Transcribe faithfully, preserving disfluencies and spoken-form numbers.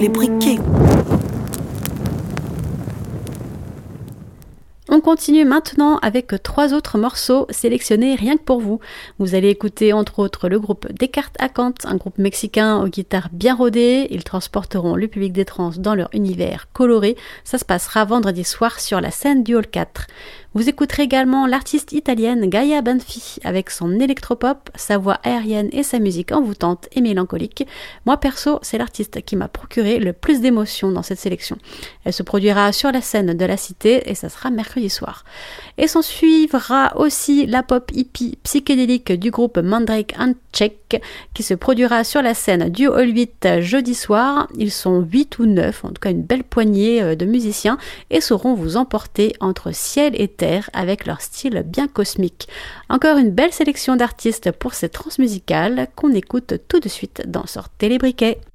Les briquets. On continue maintenant avec trois autres morceaux sélectionnés rien que pour vous. Vous allez écouter entre autres le groupe Descartes Acant, un groupe mexicain aux guitares bien rodées. Ils transporteront le public des trans dans leur univers coloré. Ça se passera vendredi soir sur la scène du Hall quatre. Vous écouterez également l'artiste italienne Gaia Banfi avec son électropop, sa voix aérienne et sa musique envoûtante et mélancolique. Moi perso, c'est l'artiste qui m'a procuré le plus d'émotions dans cette sélection. Elle se produira sur la scène de la Cité et ça sera mercredi soir. Et s'en suivra aussi la pop hippie psychédélique du groupe Mandrake and Check qui se produira sur la scène du Hall huit jeudi soir. Ils sont huit ou neuf, en tout cas une belle poignée de musiciens et sauront vous emporter entre ciel et terre avec leur style bien cosmique. Encore une belle sélection d'artistes pour ces transmusicales qu'on écoute tout de suite dans Sortez les briquets.